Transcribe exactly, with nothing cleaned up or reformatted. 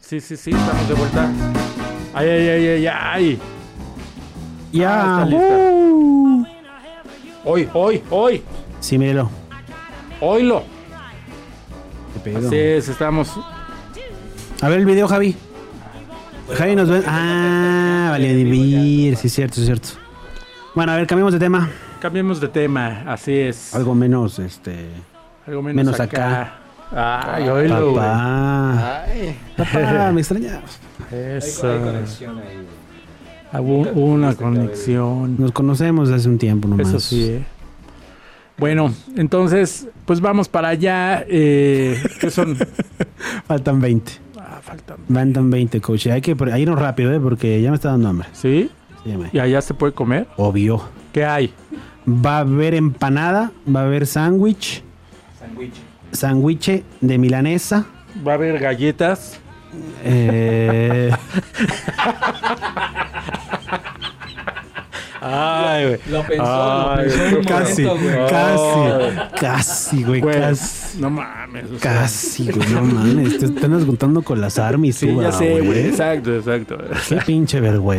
Sí, sí, sí, estamos de vuelta. Ay, ay, ay, ay, ay. Ya. Ah, está lista. Uh. Hoy, hoy, hoy. Sí, míralo. Oílo. Qué pedo. Así es, estamos. A ver el video, Javi. Javi nos ve. Ah, vale, vivir. Sí, es cierto, es cierto. Bueno, a ver, cambiemos de tema. Cambiemos de tema, así es. Algo menos, este. Algo menos, menos acá. Ay, oílo, güey. Papá. Ay, Papá, me extrañas. eso. Hay, hay conexión ahí. Hubo Nunca una tuviste conexión. Nos conocemos desde hace un tiempo nomás. Eso sí, ¿eh? Bueno, entonces, pues vamos para allá. Eh, ¿Qué son? Faltan veinte. Ah, faltan. Faltan veinte, coach. Hay que hay que irnos rápido, ¿eh? Porque ya me está dando hambre. ¿Sí? Sí, me- ¿Y allá se puede comer? Obvio. ¿Qué hay? Va a haber empanada, va a haber sándwich, Sándwich. sándwich de milanesa. Va a haber galletas. Eh, Ay, güey. Lo pensó, Ay, lo pensó en un casi, momento, güey. casi, casi, güey, Güey, casi. no mames. o sea, Casi, güey, no mames. Te están juntando con las armies, Sí, tú, ya ah, sé, güey. Exacto, exacto. Qué pinche vergüenza.